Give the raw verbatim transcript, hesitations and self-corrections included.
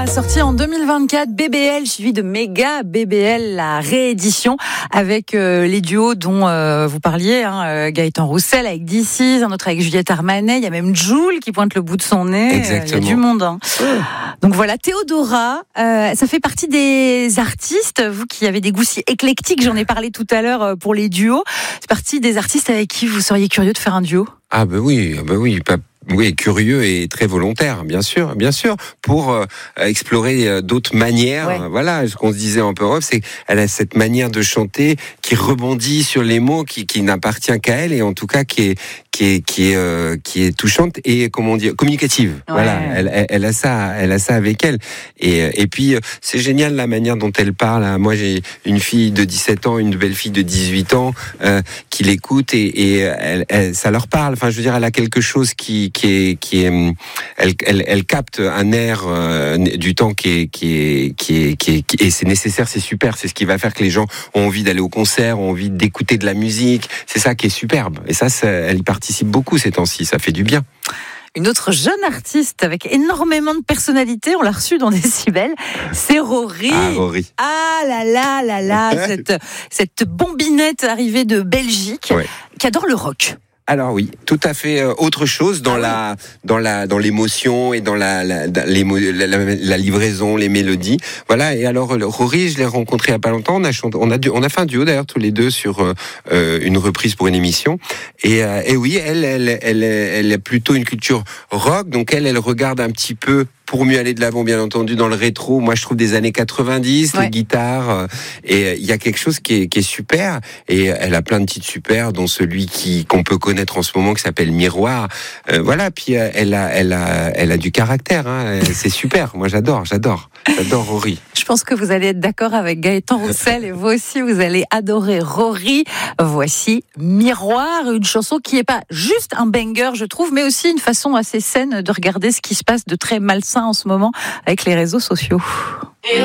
Sorti en deux mille vingt-quatre, B B L suivi de Méga B B L, la réédition avec euh, les duos dont euh, vous parliez, hein, euh, Gaëtan Roussel avec D C, un autre avec Juliette Armanet, il y a même Jul qui pointe le bout de son nez. Exactement. Il y a du monde. Hein. Donc voilà, Théodora, euh, ça fait partie des artistes, vous qui avez des goûts si éclectiques, j'en ai parlé tout à l'heure pour les duos, c'est partie des artistes avec qui vous seriez curieux de faire un duo? Ah ben oui, ben oui, pas Oui, curieux et très volontaire, bien sûr, bien sûr, pour euh, explorer euh, d'autres manières. Ouais. Voilà, ce qu'on se disait en off, c'est qu'elle a cette manière de chanter qui rebondit sur les mots, qui, qui n'appartient qu'à elle, et en tout cas qui est qui est qui est euh, qui est touchante et comment dire communicative. Ouais. Voilà, elle, elle, elle a ça, elle a ça avec elle. Et et puis c'est génial la manière dont elle parle. Moi, j'ai une fille de dix-sept ans, une belle fille de dix-huit ans euh, qui l'écoute et, et elle, elle, ça leur parle. Enfin, je veux dire, elle a quelque chose qui qui est qui est elle elle, elle capte un air euh, du temps qui est qui est qui est qui est qui, et c'est nécessaire, c'est super, c'est ce qui va faire que les gens ont envie d'aller au concert, ont envie d'écouter de la musique, c'est ça qui est superbe et ça, ça elle y participe beaucoup ces temps-ci, ça fait du bien. Une autre jeune artiste avec énormément de personnalité, on l'a reçue dans Décibel, c'est Rory. Ah, Rory. Ah là là là là, cette, cette bombinette arrivée de Belgique, Ouais. qui adore le rock. Alors oui, tout à fait euh, autre chose dans ah la dans la dans l'émotion et dans la la, la, la, la, la livraison, les mélodies. Voilà. Et alors Rory, je l'ai rencontré il y a pas longtemps. On a chanté, on a on a fait un duo d'ailleurs tous les deux sur euh, une reprise pour une émission. Et, euh, et oui, elle elle elle elle a plutôt une culture rock. Donc elle elle regarde un petit peu. Pour mieux aller de l'avant, bien entendu, dans le rétro. Moi, je trouve des années quatre-vingt-dix, ouais. Les guitares. Euh, et il y a quelque chose qui est, qui est super. Et elle a plein de titres super, dont celui qui qu'on peut connaître en ce moment, qui s'appelle Miroir. Euh, voilà. Puis euh, elle a, elle a, elle a du caractère. Hein. C'est super. Moi, j'adore, j'adore, j'adore Rory. Je pense que vous allez être d'accord avec Gaëtan Roussel et vous aussi, vous allez adorer Rory. Voici Miroir, une chanson qui est pas juste un banger, je trouve, mais aussi une façon assez saine de regarder ce qui se passe de très malsain en ce moment avec les réseaux sociaux.